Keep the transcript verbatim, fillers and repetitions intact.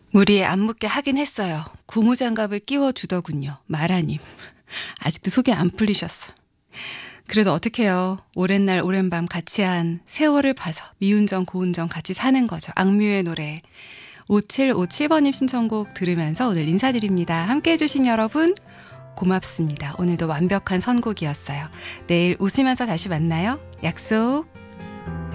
무리에 안 묻게 하긴 했어요. 고무장갑을 끼워주더군요. 마라님. 아직도 속이 안 풀리셨어. 그래도 어떡해요. 오랜 날 오랜 밤 같이 한 세월을 봐서 미운정 고운정 같이 사는 거죠. 악뮤의 노래. 오칠오칠 번님 신청곡 들으면서 오늘 인사드립니다. 함께 해주신 여러분 고맙습니다. 오늘도 완벽한 선곡이었어요. 내일 웃으면서 다시 만나요. 약속.